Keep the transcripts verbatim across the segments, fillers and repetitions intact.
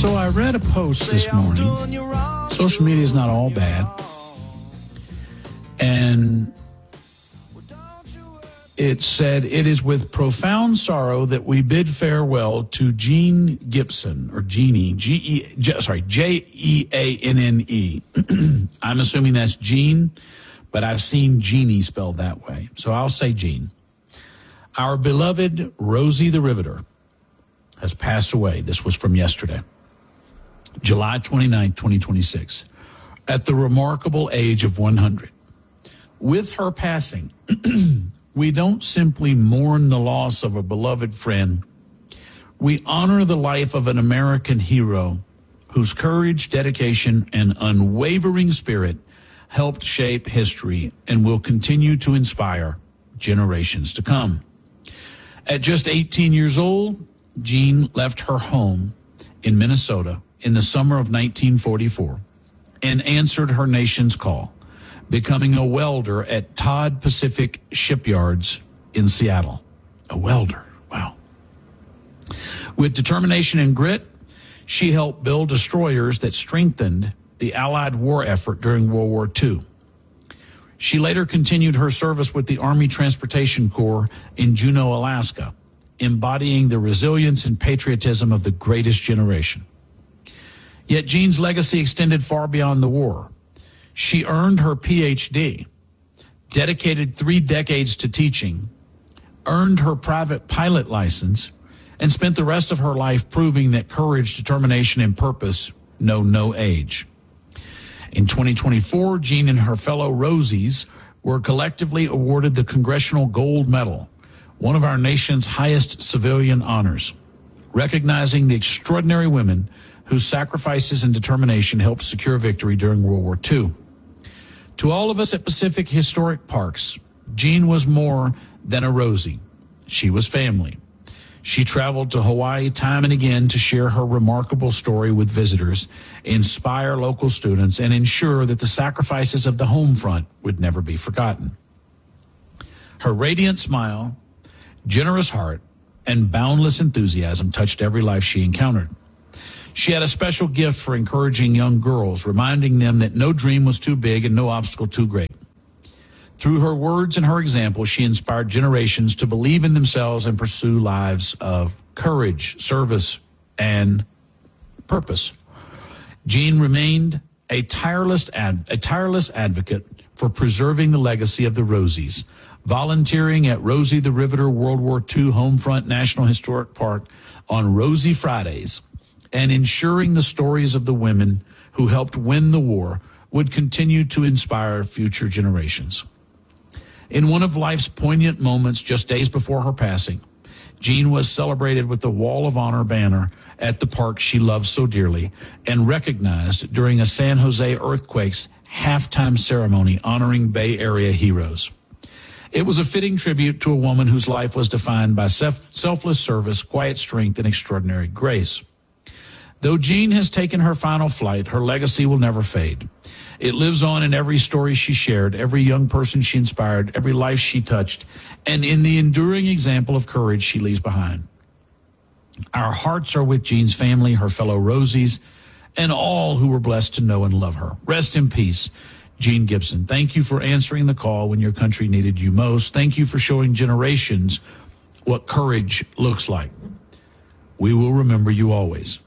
So I read a post this morning. Social media is not all bad. And it said, it is with profound sorrow that we bid farewell to Jean Gibson, or Jeannie, G E, J, sorry, J E A N N E. I'm assuming that's Jean, but I've seen Jeannie spelled that way. So I'll say Jean. Our beloved Rosie the Riveter has passed away. This was from yesterday, July twenty-ninth, twenty twenty-six, at the remarkable age of one hundred. With her passing, we don't simply mourn the loss of a beloved friend. We honor the life of an American hero whose courage, dedication, and unwavering spirit helped shape history and will continue to inspire generations to come. At just eighteen years old, Jean left her home in Minnesota in the summer of nineteen forty-four and answered her nation's call, becoming a welder at Todd Pacific Shipyards in Seattle. A welder, wow. With determination and grit, she helped build destroyers that strengthened the Allied war effort during World War Two. She later continued her service with the Army Transportation Corps in Juneau, Alaska, embodying the resilience and patriotism of the greatest generation. Yet Jean's legacy extended far beyond the war. She earned her P H D, dedicated three decades to teaching, earned her private pilot license, and spent the rest of her life proving that courage, determination, and purpose know no age. In twenty twenty-four, Jean and her fellow Rosies were collectively awarded the Congressional Gold Medal, one of our nation's highest civilian honors, recognizing the extraordinary women whose sacrifices and determination helped secure victory during World War Two. To all of us at Pacific Historic Parks, Jean was more than a Rosie. She was family. She traveled to Hawaii time and again to share her remarkable story with visitors, inspire local students, and ensure that the sacrifices of the home front would never be forgotten. Her radiant smile, generous heart, and boundless enthusiasm touched every life she encountered. She had a special gift for encouraging young girls, reminding them that no dream was too big and no obstacle too great. Through her words and her example, she inspired generations to believe in themselves and pursue lives of courage, service, and purpose. Jean remained a tireless ad, a tireless advocate for preserving the legacy of the Rosies, volunteering at Rosie the Riveter World War Two Homefront National Historic Park on Rosie Fridays, and ensuring the stories of the women who helped win the war would continue to inspire future generations. In one of life's poignant moments just days before her passing, Jean was celebrated with the Wall of Honor banner at the park she loved so dearly and recognized during a San Jose earthquake's halftime ceremony honoring Bay Area heroes. It was a fitting tribute to a woman whose life was defined by self- selfless service, quiet strength, and extraordinary grace. Though Jean has taken her final flight, her legacy will never fade. It lives on in every story she shared, every young person she inspired, every life she touched, and in the enduring example of courage she leaves behind. Our hearts are with Jean's family, her fellow Rosies, and all who were blessed to know and love her. Rest in peace, Jean Gibson. Thank you for answering the call when your country needed you most. Thank you for showing generations what courage looks like. We will remember you always.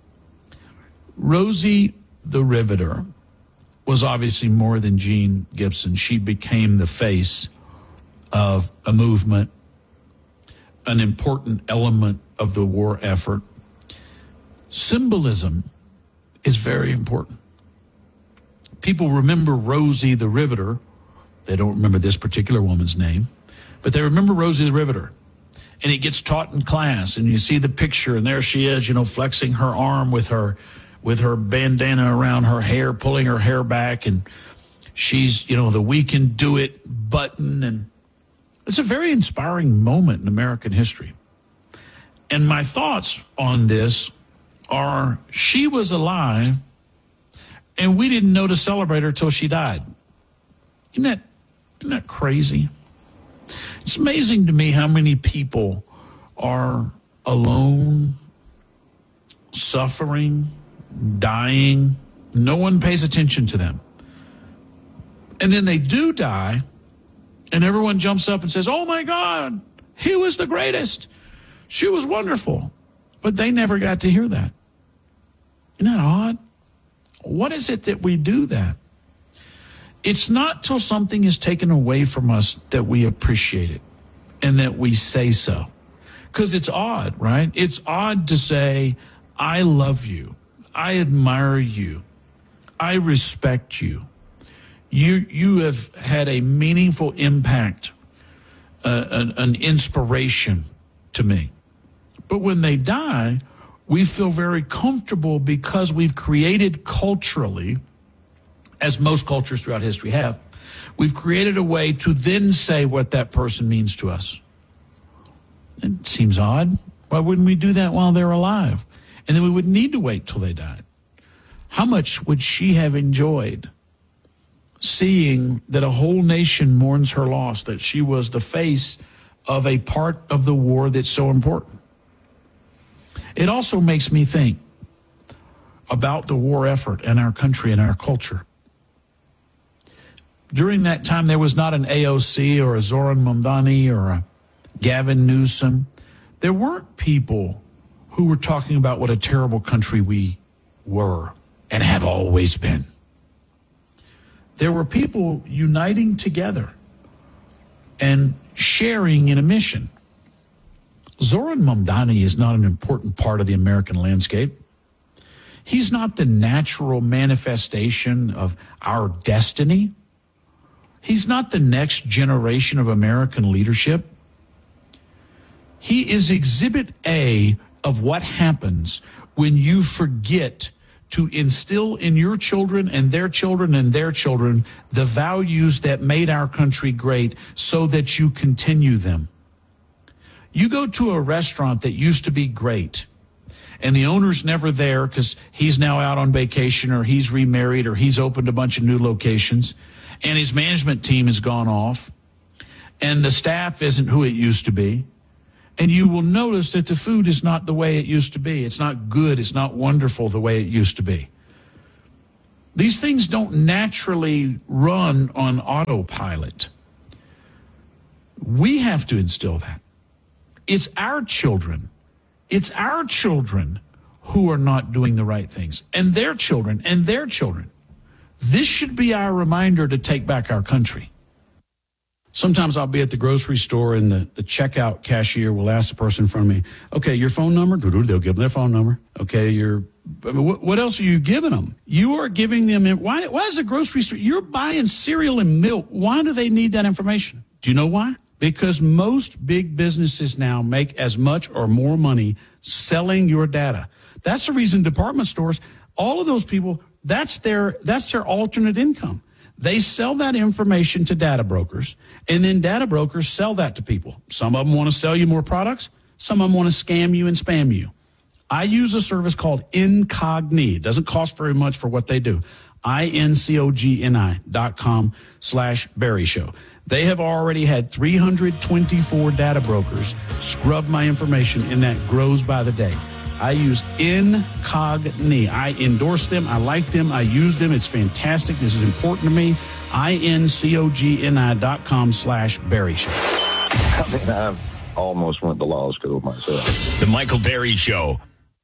Rosie the Riveter was obviously more than Jean Gibson. She became the face of a movement, an important element of the war effort. Symbolism is very important. People remember Rosie the Riveter. They don't remember this particular woman's name, but they remember Rosie the Riveter. And it gets taught in class, and you see the picture, and there she is, you know, flexing her arm with her with her bandana around her hair, pulling her hair back, and she's, you know, the "we can do it" button. And it's a very inspiring moment in American history. And my thoughts on this are, she was alive, and we didn't know to celebrate her till she died. Isn't that, isn't that crazy? It's amazing to me how many people are alone, suffering, dying. No one pays attention to them. And then they do die, and everyone jumps up and says, oh my God, he was the greatest. She was wonderful. But they never got to hear that. Isn't that odd? What is it that we do that? It's not till something is taken away from us that we appreciate it and that we say so. Because it's odd, right? It's odd to say, I love you. I admire you. I respect you. You you have had a meaningful impact, uh, an, an inspiration to me. But when they die, we feel very comfortable because we've created culturally, as most cultures throughout history have, we've created a way to then say what that person means to us. It seems odd. Why wouldn't we do that while they're alive? And then we wouldn't need to wait till they died. How much would she have enjoyed seeing that a whole nation mourns her loss, that she was the face of a part of the war that's so important? It also makes me think about the war effort in our country and our culture. During that time, there was not an A O C or a Zoran Mamdani or a Gavin Newsom. There weren't people who were talking about what a terrible country we were and have always been. There were people uniting together and sharing in a mission. Zoran Mamdani is not an important part of the American landscape. He's not the natural manifestation of our destiny. He's not the next generation of American leadership. He is exhibit A of what happens when you forget to instill in your children and their children and their children the values that made our country great so that you continue them. You go to a restaurant that used to be great, and the owner's never there because he's now out on vacation or he's remarried or he's opened a bunch of new locations, and his management team has gone off, and the staff isn't who it used to be. And you will notice that the food is not the way it used to be. It's not good. It's not wonderful the way it used to be. These things don't naturally run on autopilot. We have to instill that. It's our children. It's our children who are not doing the right things, and their children, and their children. This should be our reminder to take back our country. Sometimes I'll be at the grocery store and the, the checkout cashier will ask the person in front of me, okay, your phone number? They'll give them their phone number. Okay, your, I mean, what, what else are you giving them? You are giving them, why, why is the grocery store, you're buying cereal and milk. Why do they need that information? Do you know why? Because most big businesses now make as much or more money selling your data. That's the reason department stores, all of those people, that's their, that's their alternate income. They sell that information to data brokers, and then data brokers sell that to people. Some of them want to sell you more products. Some of them want to scam you and spam you. I use a service called Incogni. It doesn't cost very much for what they do. I-N-C-O-G-N-I dot com slash Barry Show. They have already had three hundred twenty-four data brokers scrub my information, and that grows by the day. I use Incogni. I endorse them. I like them. I use them. It's fantastic. This is important to me. I-N-C-O-G-N-I dot com slash Barry Show. I mean, I almost went to law school myself. The Michael Barry Show.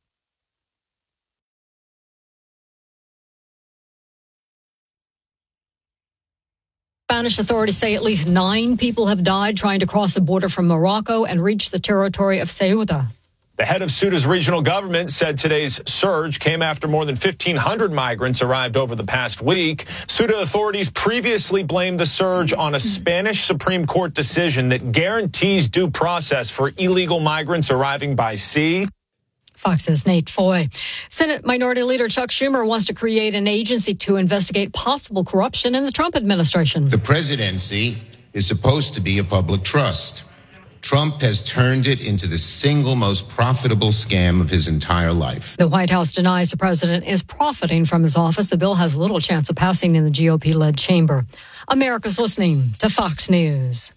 Spanish authorities say at least nine people have died trying to cross the border from Morocco and reach the territory of Ceuta. The head of Ceuta's regional government said today's surge came after more than fifteen hundred migrants arrived over the past week. Ceuta authorities previously blamed the surge on a Spanish Supreme Court decision that guarantees due process for illegal migrants arriving by sea. Fox's Nate Foy. Senate Minority Leader Chuck Schumer wants to create an agency to investigate possible corruption in the Trump administration. The presidency is supposed to be a public trust. Trump has turned it into the single most profitable scam of his entire life. The White House denies the president is profiting from his office. The bill has little chance of passing in the G O P-led chamber. America's listening to Fox News.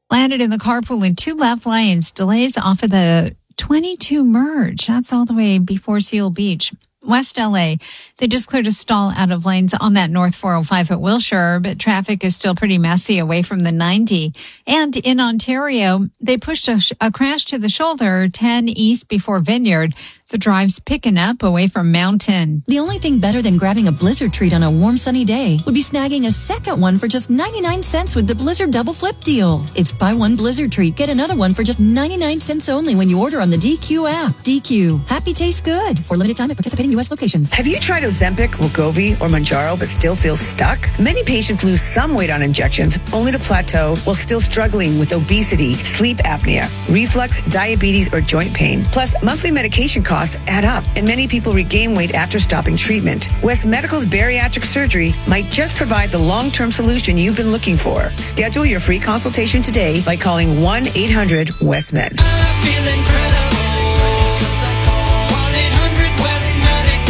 Landed in the carpool in two left lanes. Delays off of the twenty-two merge. That's all the way before Seal Beach. West L A, they just cleared a stall out of lanes on that North four oh five at Wilshire, but traffic is still pretty messy away from the ninety. And in Ontario, they pushed a, a crash to the shoulder, ten east before Vineyard. The drive's picking up away from Mountain. The only thing better than grabbing a Blizzard treat on a warm, sunny day would be snagging a second one for just ninety-nine cents with the Blizzard Double Flip deal. It's buy one Blizzard treat, get another one for just ninety-nine cents only when you order on the D Q app. D Q. Happy tastes good. For limited time at participating U S locations. Have you tried Ozempic, Wegovy, or Mounjaro but still feel stuck? Many patients lose some weight on injections only to plateau while still struggling with obesity, sleep apnea, reflux, diabetes, or joint pain. Plus, monthly medication costs add up, and many people regain weight after stopping treatment. West Medical's bariatric surgery might just provide the long-term solution you've been looking for. Schedule your free consultation today by calling one eight hundred West Med. I feel incredible, 'cause I call one eight hundred West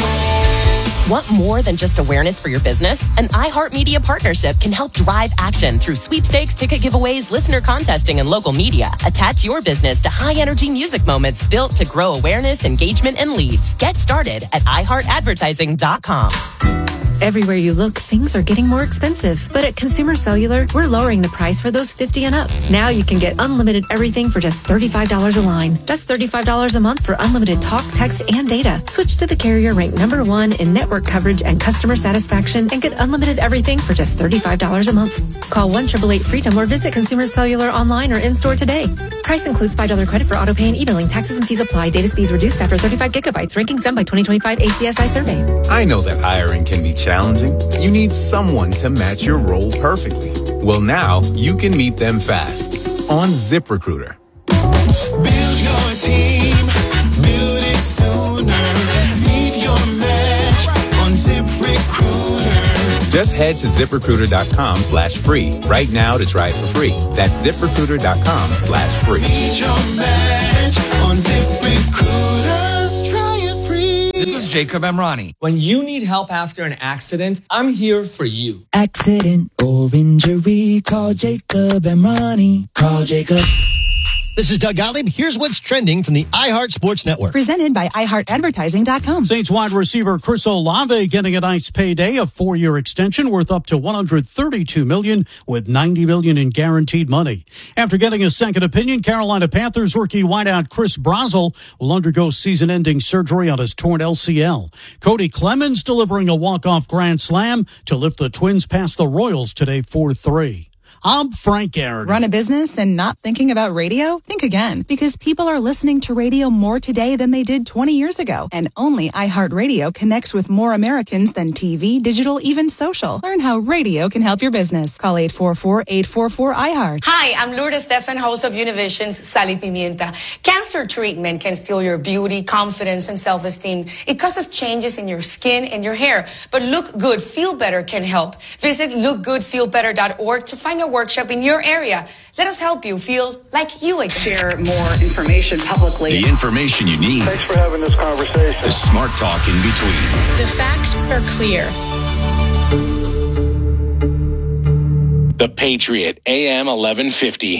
Medical. Want more than just awareness for your business? An iHeartMedia partnership can help drive action through sweepstakes, ticket giveaways, listener contesting, and local media. Attach your business to high-energy music moments built to grow awareness, engagement, and leads. Get started at i heart advertising dot com. Everywhere you look, things are getting more expensive. But at Consumer Cellular, we're lowering the price for those fifty and up. Now you can get unlimited everything for just thirty-five dollars a line. That's thirty-five dollars a month for unlimited talk, text, and data. Switch to the carrier ranked number one in network coverage and customer satisfaction and get unlimited everything for just thirty-five dollars a month. Call one eight eight eight freedom or visit Consumer Cellular online or in-store today. Price includes five dollars credit for auto pay and e-billing. Taxes and fees apply. Data speeds reduced after thirty-five gigabytes. Rankings done by twenty twenty-five A C S I survey. I know that hiring can be challenging. You need someone to match your role perfectly. Well, now you can meet them fast on ZipRecruiter. Build your team, build it sooner. Meet your match on ZipRecruiter. Just head to ZipRecruiter.com slash free right now to try it for free. That's ZipRecruiter.com slash free. Meet your match on ZipRecruiter. Try it free. This is Jacob Emrani. When you need help after an accident, I'm here for you. Accident or injury, call Jacob Emrani. Call Jacob. This is Doug Gottlieb. Here's what's trending from the iHeart Sports Network. Presented by i heart advertising dot com. Saints wide receiver Chris Olave getting a nice payday, a four-year extension worth up to one hundred thirty-two million dollars with ninety million dollars in guaranteed money. After getting a second opinion, Carolina Panthers rookie wideout Chris Brazel will undergo season-ending surgery on his torn L C L. Cody Clemens delivering a walk-off grand slam to lift the Twins past the Royals today four three. I'm Frank Garrett. Run a business and not thinking about radio? Think again, because people are listening to radio more today than they did twenty years ago. And only iHeartRadio connects with more Americans than T V, digital, even social. Learn how radio can help your business. Call eight four four, eight four four, iHeart. Hi, I'm Lourdes Stefan, host of Univision's Sal y Pimienta. Cancer treatment can steal your beauty, confidence, and self-esteem. It causes changes in your skin and your hair. But Look Good, Feel Better can help. Visit look good feel better dot org to find a workshop in your area. Let us help you feel like you again. Share more information publicly. The information you need. Thanks for having this conversation. The smart talk in between. The facts are clear. The Patriot, A M eleven fifty.